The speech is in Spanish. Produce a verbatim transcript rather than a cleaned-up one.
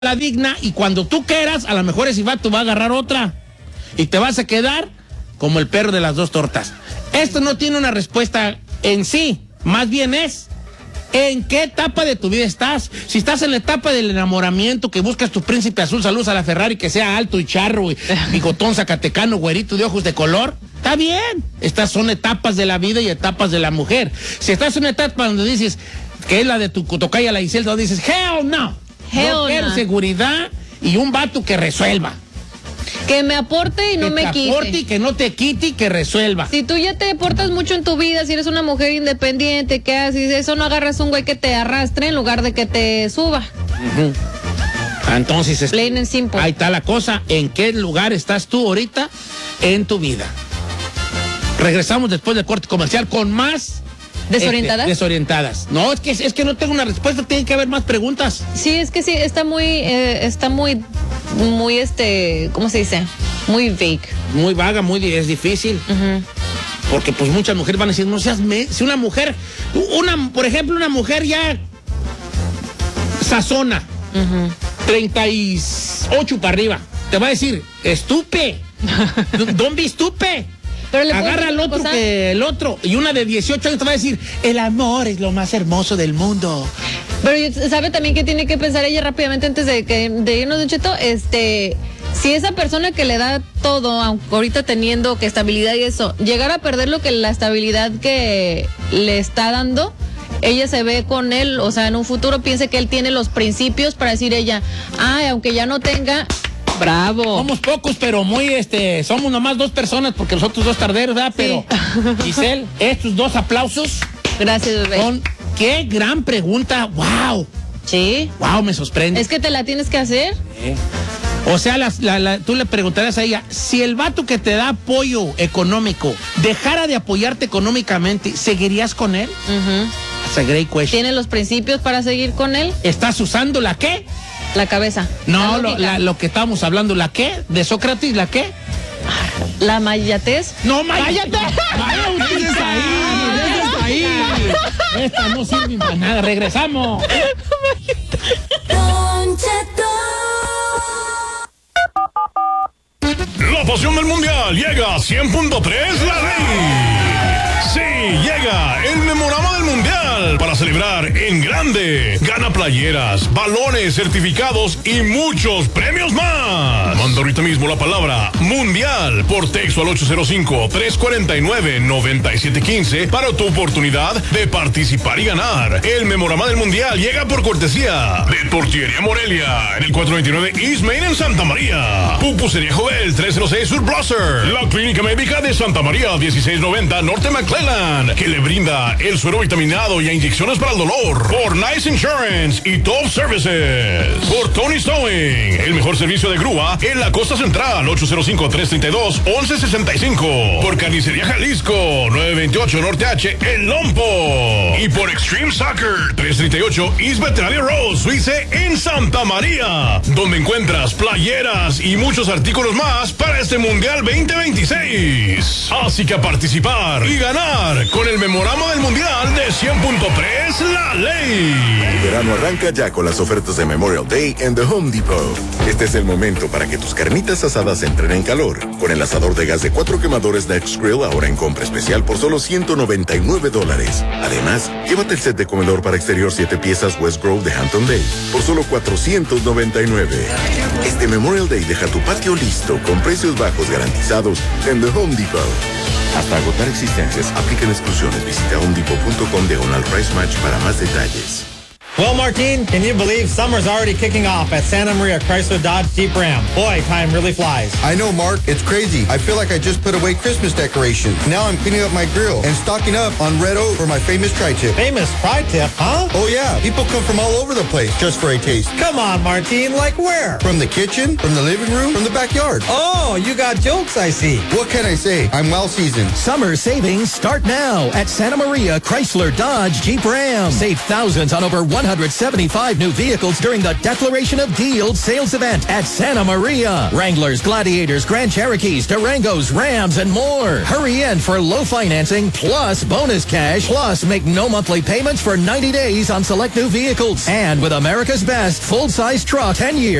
la digna, y cuando tú quieras, a lo mejor ese vato va a agarrar otra y te vas a quedar como el perro de las dos tortas. Esto no tiene una respuesta en sí, más bien es ¿en qué etapa de tu vida estás? Si estás en la etapa del enamoramiento, que buscas tu príncipe azul, saludos a la Ferrari, que sea alto y charro, y bigotón zacatecano, güerito de ojos de color, está bien. Estas son etapas de la vida y etapas de la mujer. Si estás en una etapa donde dices que es la de tu tocaya, la Isel, donde dices, hell no. Hell no quiero no. seguridad y un vato que resuelva. Que me aporte y no que me te quite. aporte y que no te quite y que resuelva. Si tú ya te aportas mucho en tu vida, si eres una mujer independiente, ¿qué haces? Eso no agarras un güey que te arrastre en lugar de que te suba. Uh-huh. Entonces, es, plain and simple. Ahí está la cosa. ¿En qué lugar estás tú ahorita en tu vida? Regresamos después del corte comercial con más... ¿Desorientadas? Este, desorientadas. No, es que, es que no tengo una respuesta, tiene que haber más preguntas. Sí, es que sí, está muy, eh, está muy, muy, este, ¿cómo se dice? Muy vague. Muy vaga, muy, es difícil. Uh-huh. Porque pues muchas mujeres van a decir, no seas, me si una mujer, una, por ejemplo, una mujer ya sazona, uh-huh. treinta y ocho para arriba, te va a decir, estupe, don't be stupe. Pero le agarra al otro que el otro. Y una de dieciocho años te va a decir, el amor es lo más hermoso del mundo. Pero sabe también que tiene que pensar ella rápidamente antes de, que, de irnos, Don Cheto, este, si esa persona que le da todo, aunque ahorita teniendo que estabilidad y eso, llegara a perder lo que la estabilidad que le está dando, ella se ve con él, o sea, en un futuro piense que él tiene los principios para decir ella, ay, aunque ya no tenga... Bravo. Somos pocos, pero muy, este, somos nomás dos personas, porque los otros dos tarderos, ¿verdad? Pero, sí. Giselle, estos dos aplausos. Gracias, bebé. Son, qué gran pregunta, wow. Sí. Wow, me sorprende. Es que te la tienes que hacer. Sí. O sea, la, la, la, tú le preguntarías a ella, si el vato que te da apoyo económico dejara de apoyarte económicamente, ¿seguirías con él? Uh-huh. That's a great question. ¿Tiene los principios para seguir con él? ¿Estás usando la qué? La cabeza. No, la lo, la, lo que estábamos hablando, ¿la qué? ¿De Sócrates, la qué? ¿La mayatez? No, mayatez. ¡Mayatez ahí! ahí! Esta no sirve para nada. Regresamos. La pasión del mundial llega a cien punto tres La Ley. Sí, llega el memorama del mundial para celebrar en grande. Gana playeras, balones, certificados y muchos premios más. Manda ahorita mismo la palabra mundial por texto al ocho cero cinco, tres cuatro nueve, nueve siete uno cinco para tu oportunidad de participar y ganar. El memorama del mundial llega por cortesía de Tortillería Morelia en el cuatrocientos veintinueve East Main en Santa María. Pupusería Jovel trescientos seis Sur Blosser. La Clínica Médica de Santa María dieciséis noventa Norte McClellan, que le brinda el suero vitaminado y inyecciones para el dolor. Por Nice Insurance y Top Services. Por Tony Stowing, el mejor servicio de grúa en la costa central, ocho cero cinco, tres tres dos, once sesenta y cinco. Por Carnicería Jalisco, nueve veintiocho Norte H, El Lompo. Y por Extreme Soccer, trescientos treinta y ocho East Veterinaria Road, Suize en Santa María, donde encuentras playeras y muchos artículos más para este Mundial veinte veintiséis. Así que a participar y ganar con el memorama del Mundial de cien punto tres La Ley. El verano arranca ya con las ofertas de Memorial Day en The Home Depot. Este es el momento para que tus carnitas asadas entren en calor. Con el asador de gas de cuatro quemadores Next Grill ahora en compra especial por solo ciento noventa y nueve dólares. Además, llévate el set de comedor para exterior siete piezas West Grove de Hampton Bay por solo cuatrocientos noventa y nueve. Este Memorial Day deja tu patio listo con precios bajos garantizados en The Home Depot. Hasta agotar existencias, aplican exclusiones. Visita home depot punto com diagonal price match para más detalles. Well, Martin, can you believe summer's already kicking off at Santa Maria Chrysler Dodge Jeep Ram? Boy, time really flies. I know, Mark. It's crazy. I feel like I just put away Christmas decorations. Now I'm cleaning up my grill and stocking up on Red Oak for my famous tri-tip. Famous tri-tip, huh? Oh, yeah. People come from all over the place just for a taste. Come on, Martin. Like where? From the kitchen, from the living room, from the backyard. Oh, you got jokes, I see. What can I say? I'm well seasoned. Summer savings start now at Santa Maria Chrysler Dodge Jeep Ram. Save thousands on over one one hundred seventy-five new vehicles during the Declaration of Deals sales event at Santa Maria. Wranglers, Gladiators, Grand Cherokees, Durangos, Rams, and more. Hurry in for low financing plus bonus cash plus make no monthly payments for ninety days on select new vehicles. And with America's best full-size truck, ten years.